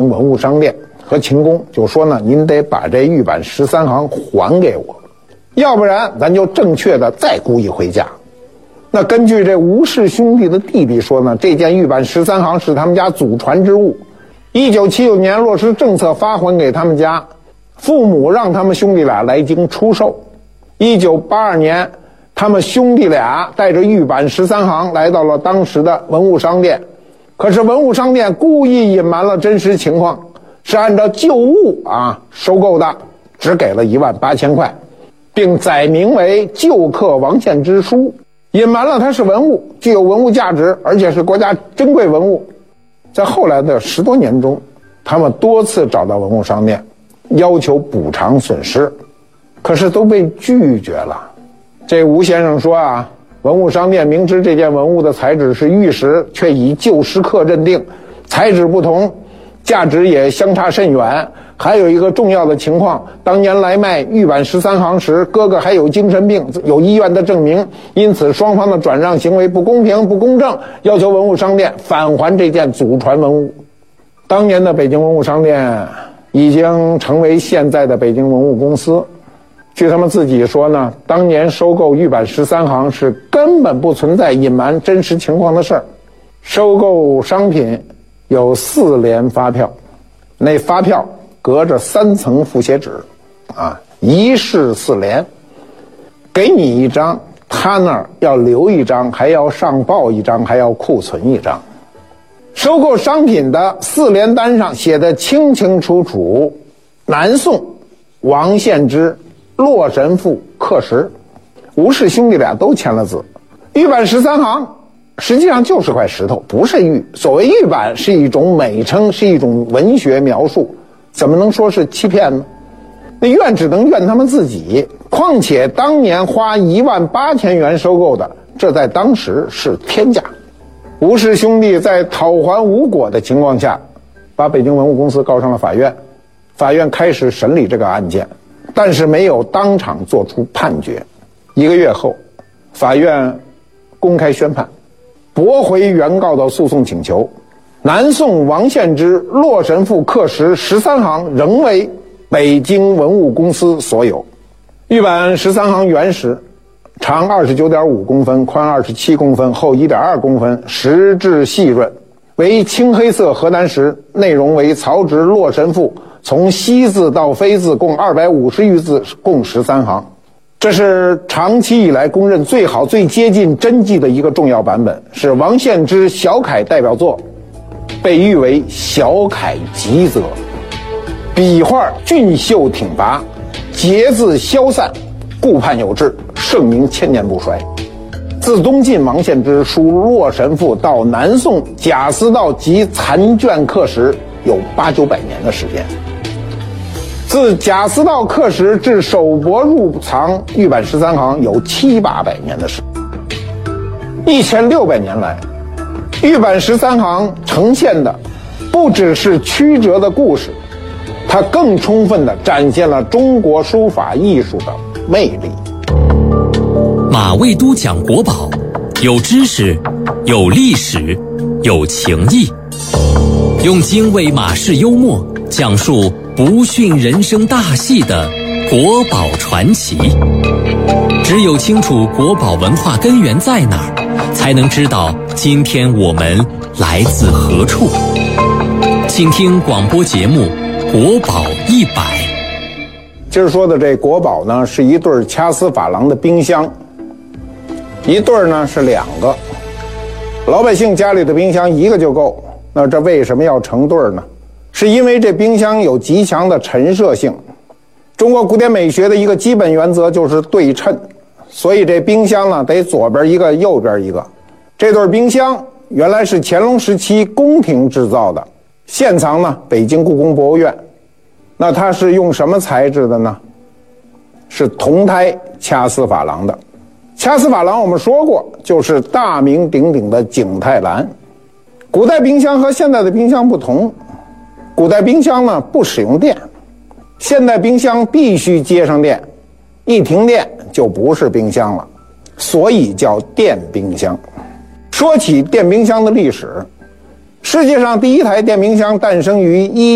行文物商店和秦宫，就说呢，您得把这玉版13行还给我，要不然咱就正确的再估一回价。那根据这吴氏兄弟的弟弟说呢，这件玉版13行是他们家祖传之物，1979年落实政策发还给他们家，父母让他们兄弟俩来京出售。1982年，他们兄弟俩带着玉版13行来到了当时的文物商店，可是文物商店故意隐瞒了真实情况，是按照旧物收购的，只给了18000块，并载明为旧刻王献之书，隐瞒了它是文物，具有文物价值，而且是国家珍贵文物。在后来的10多年中，他们多次找到文物商店，要求补偿损失，可是都被拒绝了。这吴先生说文物商店明知这件文物的材质是玉石，却以旧石刻认定，材质不同，价值也相差甚远。还有一个重要的情况，当年来卖玉版13行时，哥哥还有精神病，有医院的证明，因此双方的转让行为不公平不公正，要求文物商店返还这件祖传文物。当年的北京文物商店已经成为现在的北京文物公司。据他们自己说呢，当年收购玉版13行是根本不存在隐瞒真实情况的事儿。收购商品有4联发票，那发票隔着3层复写纸一式4联，给你一张，他那儿要留一张，还要上报一张，还要库存一张。收购商品的4联单上写得清清楚楚，南宋王献之洛神赋刻石，吴氏兄弟俩都签了字。玉版13行实际上就是块石头，不是玉。所谓玉版是一种美称，是一种文学描述，怎么能说是欺骗呢？那怨只能怨他们自己。况且当年花18000元收购的，这在当时是天价。吴氏兄弟在讨还无果的情况下，把北京文物公司告上了法院。法院开始审理这个案件，但是没有当场作出判决。1个月后，法院公开宣判，驳回原告的诉讼请求，南宋王献之洛神赋刻石13行仍为北京文物公司所有。玉版13行原石，长29.5公分，宽27公分，厚1.2公分，石质细润，为青黑色河南石，内容为曹植洛神赋，从西字到飞字共250余字，共13行。这是长期以来公认最好最接近真迹的一个重要版本，是王献之小楷代表作，被誉为小楷极则，笔画俊秀挺拔，节字消散，顾盼有致，盛名千年不衰。自东晋王献之书洛神赋到南宋贾似道及残卷刻石，有800-900年的时间。自贾似道刻石至首帛入藏玉版13行有700-800年的时间。1600年来，玉版13行呈现的不只是曲折的故事，它更充分地展现了中国书法艺术的魅力。 马未都讲国宝，有知识，有历史，有情谊，用精卫马式幽默讲述不逊人生大戏的国宝传奇。只有清楚国宝文化根源在哪儿，才能知道今天我们来自何处。请听广播节目《国宝100》。 今儿说的这国宝呢，是一对掐丝珐琅的冰箱，一对呢是2个。老百姓家里的冰箱1个就够，那这为什么要成对呢？是因为这冰箱有极强的陈设性。中国古典美学的一个基本原则就是对称，所以这冰箱呢得左边1个，右边1个。这对冰箱原来是乾隆时期宫廷制造的，现藏呢北京故宫博物院。那它是用什么材质的呢？是铜胎掐丝珐琅的。掐丝珐琅我们说过，就是大名鼎鼎的景泰蓝。古代冰箱和现代的冰箱不同，古代冰箱呢不使用电，现代冰箱必须接上电，一停电就不是冰箱了，所以叫电冰箱。说起电冰箱的历史，世界上第一台电冰箱诞生于